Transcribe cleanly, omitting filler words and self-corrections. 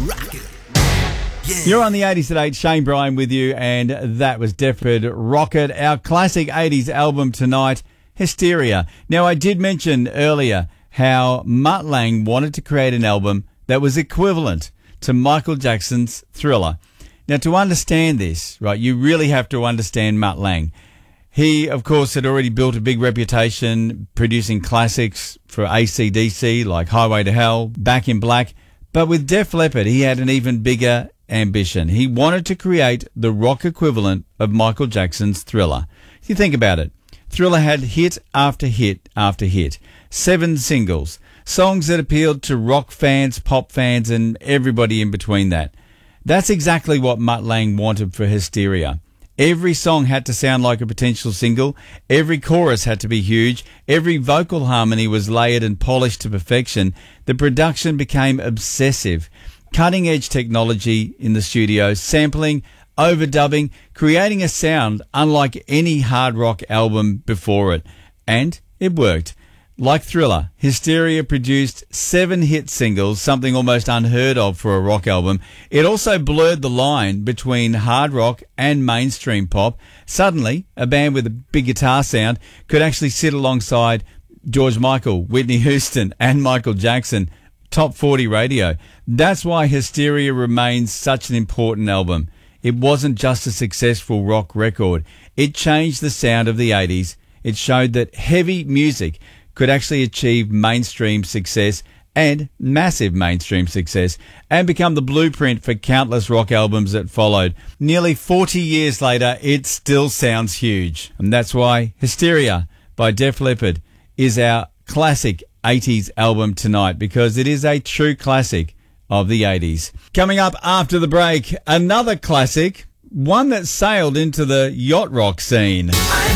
Rock it. Yeah. You're on the 80s at 8, Shane Bryan with you, and that was Def Leppard, Rocket, our classic 80s album tonight, Hysteria. Now, I did mention earlier how Mutt Lange wanted to create an album that was equivalent to Michael Jackson's Thriller. Now, to understand this, right, you really have to understand Mutt Lange. He, of course, had already built a big reputation producing classics for AC/DC like Highway to Hell, Back in Black. But with Def Leppard, he had an even bigger ambition. He wanted to create the rock equivalent of Michael Jackson's Thriller. If you think about it, Thriller had hit after hit after hit, 7 singles, songs that appealed to rock fans, pop fans, and everybody in between that. That's exactly what Mutt Lange wanted for Hysteria. Every song had to sound like a potential single. Every chorus had to be huge. Every vocal harmony was layered and polished to perfection. The production became obsessive. Cutting-edge technology in the studio, sampling, overdubbing, creating a sound unlike any hard rock album before it. And it worked. Like Thriller, Hysteria produced 7 hit singles, something almost unheard of for a rock album. It also blurred the line between hard rock and mainstream pop. Suddenly, a band with a big guitar sound could actually sit alongside George Michael, Whitney Houston, and Michael Jackson. Top 40 radio. That's why Hysteria remains such an important album. It wasn't just a successful rock record. It changed the sound of the 80s. It showed that heavy music could actually achieve mainstream success and massive mainstream success and become the blueprint for countless rock albums that followed. Nearly 40 years later, it still sounds huge. And that's why Hysteria by Def Leppard is our classic 80s album tonight, because it is a true classic of the 80s. Coming up after the break, another classic, one that sailed into the yacht rock scene.